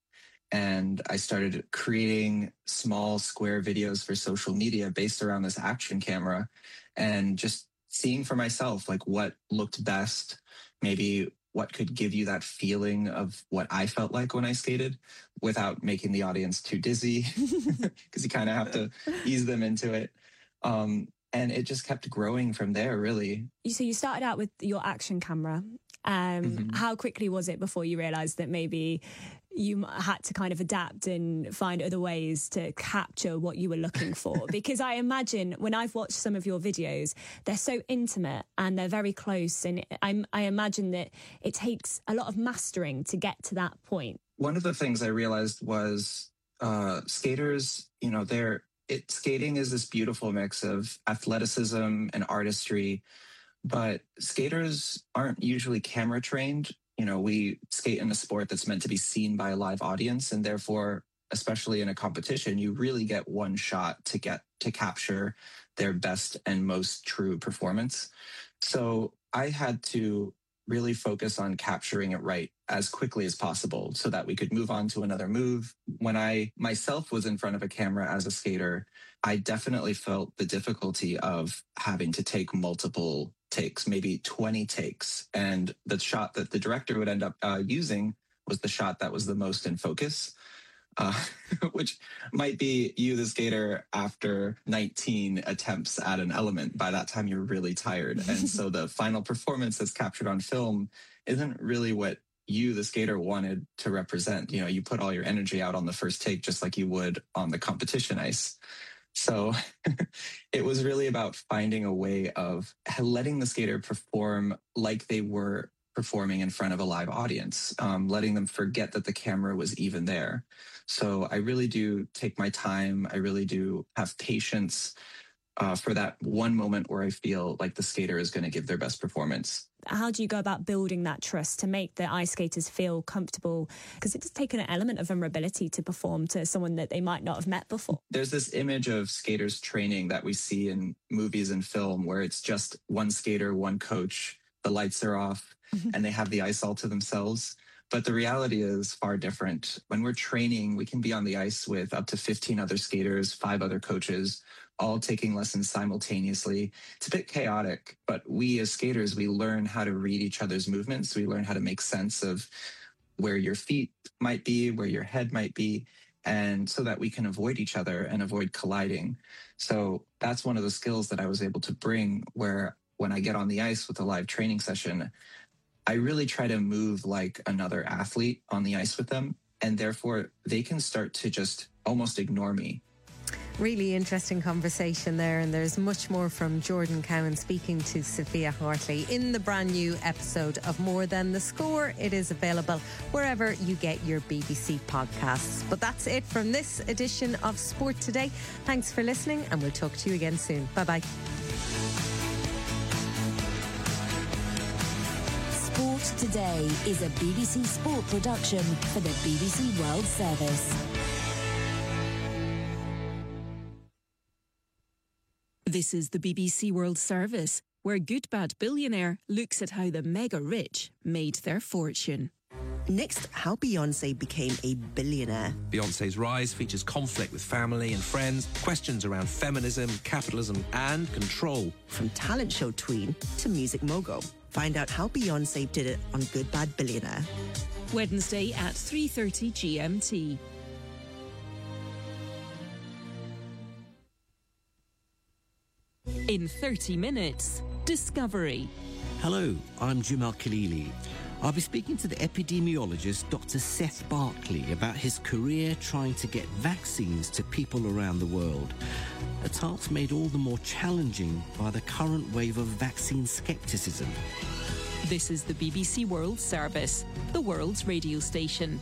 [SPEAKER 6] And I started creating small square videos for social media based around this action camera and just seeing for myself, like what looked best, maybe what could give you that feeling of what I felt like when I skated without making the audience too dizzy, because you kind of have to ease them into it. And it just kept growing from there, really.
[SPEAKER 7] So you started out with your action camera. How quickly was it before you realized that maybe you had to kind of adapt and find other ways to capture what you were looking for? Because I imagine when I've watched some of your videos, they're so intimate and they're very close. And I imagine that it takes a lot of mastering to get to that point.
[SPEAKER 6] One of the things I realized was skaters, skating is this beautiful mix of athleticism and artistry, but skaters aren't usually camera trained. We skate in a sport that's meant to be seen by a live audience, and therefore, especially in a competition, you really get one shot to capture their best and most true performance. So I had to really focus on capturing it right as quickly as possible so that we could move on to another move. When I myself was in front of a camera as a skater, I definitely felt the difficulty of having to take multiple takes, maybe 20 takes. And the shot that the director would end up using was the shot that was the most in focus, which might be you, the skater, after 19 attempts at an element. By that time, you're really tired. And so the final performance that's captured on film isn't really what you, the skater, wanted to represent. You put all your energy out on the first take, just like you would on the competition ice. So it was really about finding a way of letting the skater perform like they were performing in front of a live audience, letting them forget that the camera was even there. So I really do take my time. I really do have patience for that one moment where I feel like the skater is going to give their best performance.
[SPEAKER 7] How do you go about building that trust to make the ice skaters feel comfortable? Because it does take an element of vulnerability to perform to someone that they might not have met before.
[SPEAKER 6] There's this image of skaters training that we see in movies and film where it's just one skater, one coach, the lights are off, and they have the ice all to themselves. But the reality is far different. When we're training, we can be on the ice with up to 15 other skaters, 5 other coaches, all taking lessons simultaneously. It's a bit chaotic, but we as skaters, we learn how to read each other's movements. We learn how to make sense of where your feet might be, where your head might be, and so that we can avoid each other and avoid colliding. So that's one of the skills that I was able to bring, where when I get on the ice with a live training session, I really try to move like another athlete on the ice with them, and therefore they can start to just almost ignore me.
[SPEAKER 16] Really interesting conversation there, and there's much more from Jordan Cowan speaking to Sophia Hartley in the brand new episode of More Than the Score. It is available wherever you get your BBC podcasts. But that's it from this edition of Sport Today. Thanks for listening, and we'll talk to you again soon. Bye-bye.
[SPEAKER 20] Sport Today is a BBC Sport production for the BBC World Service.
[SPEAKER 8] This is the BBC World Service, where Good Bad Billionaire looks at how the mega rich made their fortune.
[SPEAKER 9] Next, how Beyoncé became a billionaire.
[SPEAKER 11] Beyoncé's rise features conflict with family and friends, questions around feminism, capitalism, and control.
[SPEAKER 9] From talent show tween to music mogul. Find out how Beyoncé did it on Good Bad Billionaire.
[SPEAKER 8] Wednesday at 3:30 GMT. In 30 minutes, Discovery.
[SPEAKER 24] Hello, I'm Jumal Khalili. I'll be speaking to the epidemiologist Dr. Seth Barkley about his career trying to get vaccines to people around the world. A task made all the more challenging by the current wave of vaccine skepticism.
[SPEAKER 8] This is the BBC World Service, the world's radio station.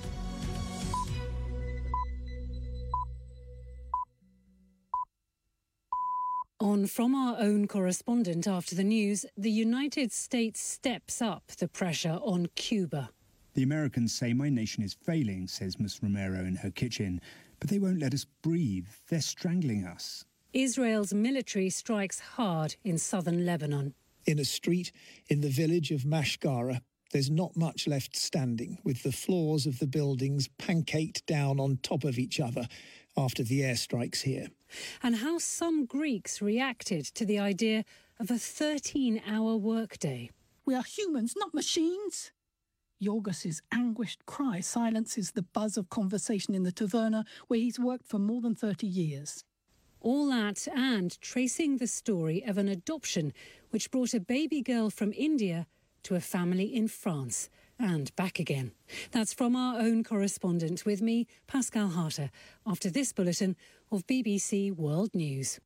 [SPEAKER 13] On From Our Own Correspondent after the news, the United States steps up the pressure on Cuba.
[SPEAKER 25] The Americans say my nation is failing, says Ms. Romero in her kitchen, but they won't let us breathe. They're strangling us.
[SPEAKER 13] Israel's military strikes hard in southern Lebanon.
[SPEAKER 26] In a street in the village of Mashgara, there's not much left standing, with the floors of the buildings pancaked down on top of each other after the airstrikes here.
[SPEAKER 13] And how some Greeks reacted to the idea of a 13-hour workday.
[SPEAKER 27] We are humans, not machines. Yorgos's anguished cry silences the buzz of conversation in the taverna where he's worked for more than 30 years.
[SPEAKER 13] All that and tracing the story of an adoption which brought a baby girl from India to a family in France and back again. That's From Our Own Correspondent with me, Pascal Harter, after this bulletin of BBC World News.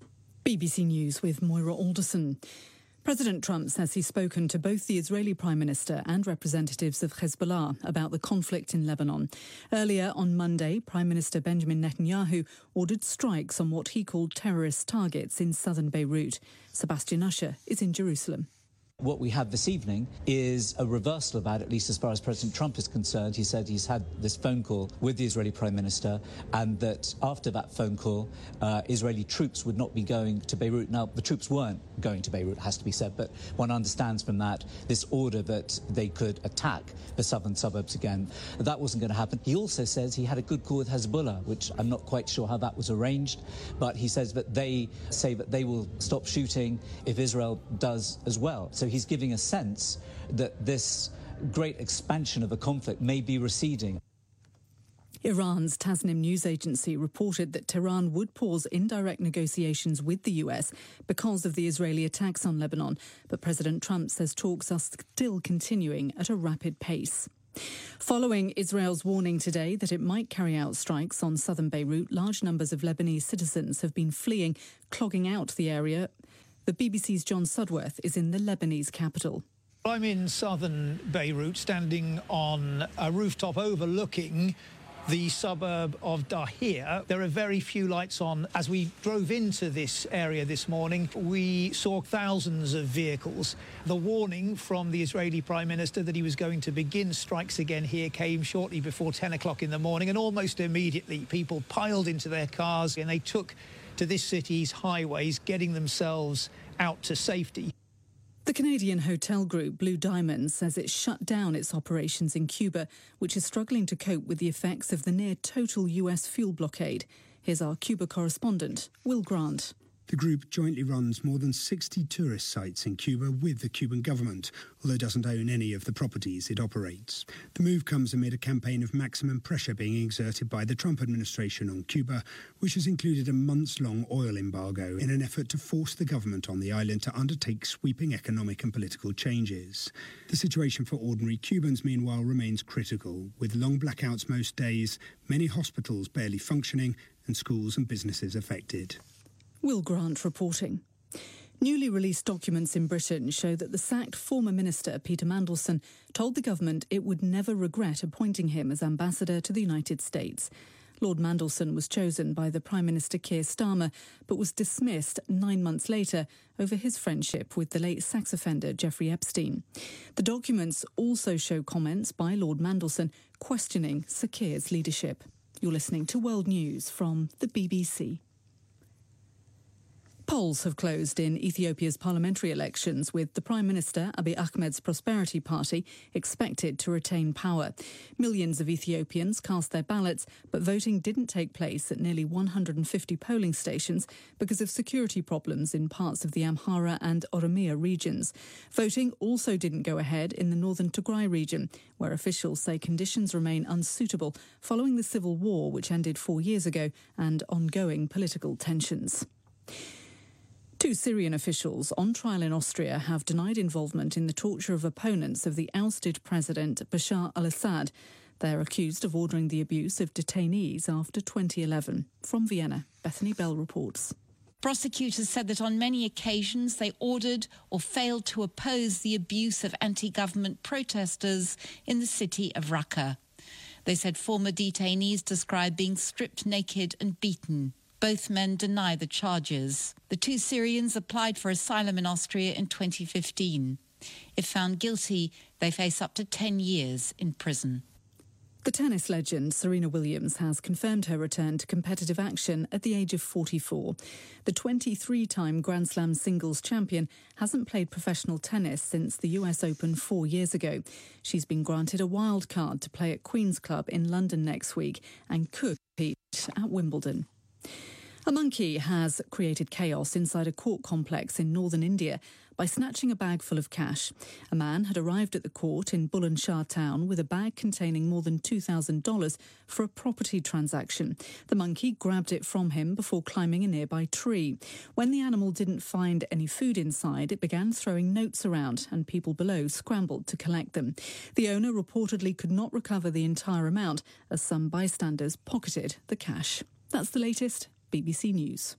[SPEAKER 28] BBC News with Moira Alderson. President Trump says he's spoken to both the Israeli Prime Minister and representatives of Hezbollah about the conflict in Lebanon. Earlier on Monday, Prime Minister Benjamin Netanyahu ordered strikes on what he called terrorist targets in southern Beirut. Sebastian Usher is in Jerusalem.
[SPEAKER 29] What we have this evening is a reversal of that, at least as far as President Trump is concerned. He said he's had this phone call with the Israeli Prime Minister and that after that phone call, Israeli troops would not be going to Beirut. Now, the troops weren't going to Beirut, has to be said, but one understands from that this order that they could attack the southern suburbs again. That wasn't going to happen. He also says he had a good call with Hezbollah, which I'm not quite sure how that was arranged, but he says that they say that they will stop shooting if Israel does as well. So he's giving a sense that this great expansion of a conflict may be receding.
[SPEAKER 28] Iran's Tasnim news agency reported that Tehran would pause indirect negotiations with the US because of the Israeli attacks on Lebanon, but President Trump says talks are still continuing at a rapid pace. Following Israel's warning today that it might carry out strikes on southern Beirut, large numbers of Lebanese citizens have been fleeing, clogging out the area. The BBC's John Sudworth is in the Lebanese capital.
[SPEAKER 26] I'm in southern Beirut, standing on a rooftop overlooking the suburb of Dahir. There are very few lights on. As we drove into this area this morning, we saw thousands of vehicles. The warning from the Israeli Prime Minister that he was going to begin strikes again here came shortly before 10 o'clock in the morning, and almost immediately people piled into their cars and they took to this city's highways, getting themselves out to safety.
[SPEAKER 28] The Canadian hotel group Blue Diamond says it shut down its operations in Cuba, which is struggling to cope with the effects of the near-total US fuel blockade. Here's our Cuba correspondent, Will Grant.
[SPEAKER 25] The group jointly runs more than 60 tourist sites in Cuba with the Cuban government, although it doesn't own any of the properties it operates. The move comes amid a campaign of maximum pressure being exerted by the Trump administration on Cuba, which has included a months-long oil embargo in an effort to force the government on the island to undertake sweeping economic and political changes. The situation for ordinary Cubans, meanwhile, remains critical, with long blackouts most days, many hospitals barely functioning, and schools and businesses affected.
[SPEAKER 28] Will Grant reporting. Newly released documents in Britain show that the sacked former minister Peter Mandelson told the government it would never regret appointing him as ambassador to the United States. Lord Mandelson was chosen by the Prime Minister Keir Starmer, but was dismissed 9 months later over his friendship with the late sex offender Jeffrey Epstein. The documents also show comments by Lord Mandelson questioning Sir Keir's leadership. You're listening to World News from the BBC. Polls have closed in Ethiopia's parliamentary elections, with the Prime Minister Abiy Ahmed's Prosperity Party expected to retain power. Millions of Ethiopians cast their ballots, but voting didn't take place at nearly 150 polling stations because of security problems in parts of the Amhara and Oromia regions. Voting also didn't go ahead in the northern Tigray region, where officials say conditions remain unsuitable following the civil war which ended 4 years ago and ongoing political tensions. 2 Syrian officials on trial in Austria have denied involvement in the torture of opponents of the ousted President Bashar al-Assad. They're accused of ordering the abuse of detainees after 2011. From Vienna, Bethany Bell reports.
[SPEAKER 2] Prosecutors said that on many occasions they ordered or failed to oppose the abuse of anti-government protesters in the city of Raqqa. They said former detainees described being stripped naked and beaten. Both men deny the charges. The 2 Syrians applied for asylum in Austria in 2015. If found guilty, they face up to 10 years in prison.
[SPEAKER 28] The tennis legend Serena Williams has confirmed her return to competitive action at the age of 44. The 23-time Grand Slam singles champion hasn't played professional tennis since the US Open 4 years ago. She's been granted a wild card to play at Queen's Club in London next week and could compete at Wimbledon. A monkey has created chaos inside a court complex in northern India by snatching a bag full of cash. A man had arrived at the court in Bulandshahr town with a bag containing more than $2,000 for a property transaction. The monkey grabbed it from him before climbing a nearby tree. When the animal didn't find any food inside, it began throwing notes around, and people below scrambled to collect them. The owner reportedly could not recover the entire amount, as some bystanders pocketed the cash. That's the latest. BBC News.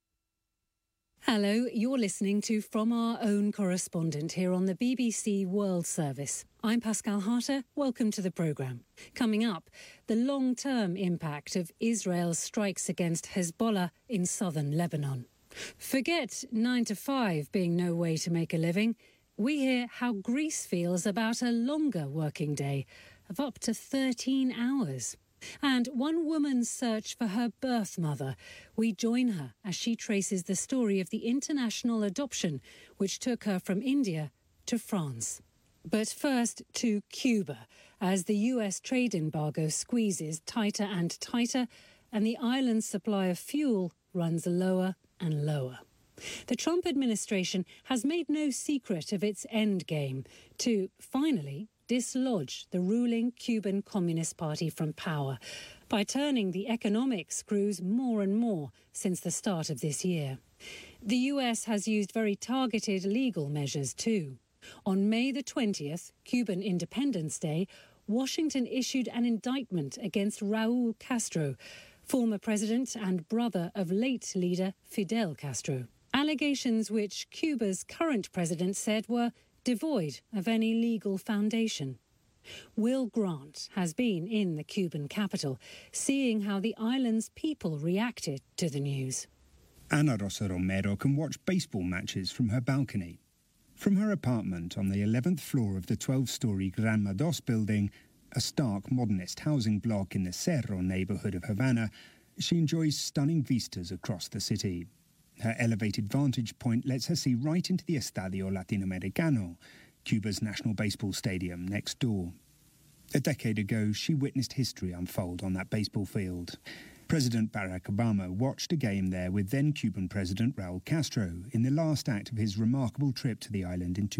[SPEAKER 13] Hello, you're listening to From Our Own Correspondent here on the BBC World Service. I'm Pascal Harter. Welcome to the programme. Coming up, the long-term impact of Israel's strikes against Hezbollah in southern Lebanon. Forget 9 to 5 being no way to make a living. We hear how Greece feels about a longer working day of up to 13 hours. And one woman's search for her birth mother. We join her as she traces the story of the international adoption which took her from India to France. But first to Cuba, as the US trade embargo squeezes tighter and tighter and the island's supply of fuel runs lower and lower. The Trump administration has made no secret of its end game to finally dislodge the ruling Cuban Communist Party from power by turning the economic screws more and more since the start of this year. The US has used very targeted legal measures too. On May the 20th, Cuban Independence Day, Washington issued an indictment against Raul Castro, former president and brother of late leader Fidel Castro. Allegations which Cuba's current president said were devoid of any legal foundation. Will Grant has been in the Cuban capital, seeing how the island's people reacted to the news.
[SPEAKER 25] Ana Rosa Romero can watch baseball matches from her balcony. From her apartment on the 11th floor of the 12-storey Granma Dos building, a stark modernist housing block in the Cerro neighbourhood of Havana, she enjoys stunning vistas across the city. Her elevated vantage point lets her see right into the Estadio Latinoamericano, Cuba's national baseball stadium next door. A decade ago, she witnessed history unfold on that baseball field. President Barack Obama watched a game there with then-Cuban President Raul Castro in the last act of his remarkable trip to the island in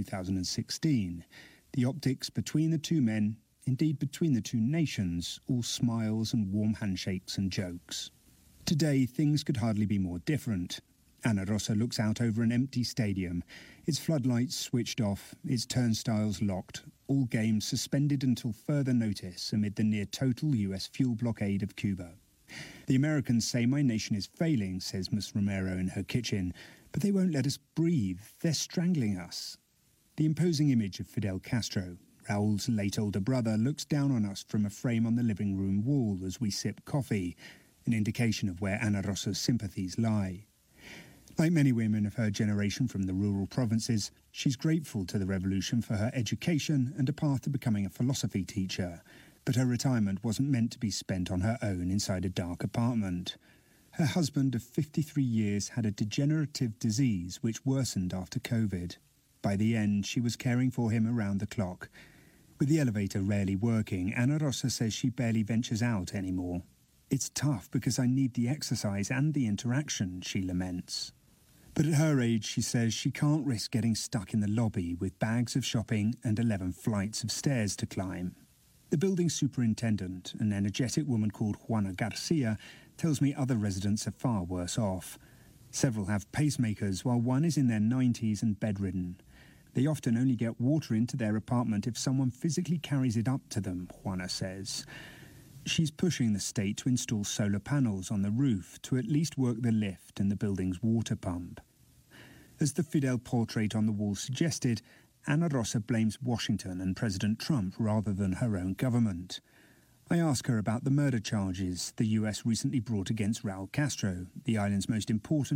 [SPEAKER 25] 2016. The optics between the two men, indeed between the two nations, all smiles and warm handshakes and jokes. Today, things could hardly be more different. Ana Rosa looks out over an empty stadium, its floodlights switched off, its turnstiles locked, all games suspended until further notice amid the near-total US fuel blockade of Cuba. The Americans say my nation is failing, says Ms. Romero in her kitchen, but they won't let us breathe. They're strangling us. The imposing image of Fidel Castro, Raul's late older brother, looks down on us from a frame on the living room wall as we sip coffee, an indication of where Ana Rosa's sympathies lie. Like many women of her generation from the rural provinces, she's grateful to the revolution for her education and a path to becoming a philosophy teacher. But her retirement wasn't meant to be spent on her own inside a dark apartment. Her husband of 53 years had a degenerative disease which worsened after COVID. By the end, she was caring for him around the clock. With the elevator rarely working, Ana Rosa says she barely ventures out anymore. It's tough because I need the exercise and the interaction, she laments. But at her age, she says she can't risk getting stuck in the lobby with bags of shopping and 11 flights of stairs to climb. The building superintendent, an energetic woman called Juana Garcia, tells me other residents are far worse off. Several have pacemakers, while one is in their 90s and bedridden. They often only get water into their apartment if someone physically carries it up to them, Juana says. She's pushing the state to install solar panels on the roof to at least work the lift and the building's water pump. As the Fidel portrait on the wall suggested, Ana Rosa blames Washington and President Trump rather than her own government. I ask her about the murder charges the US recently brought against Raul Castro, the island's most important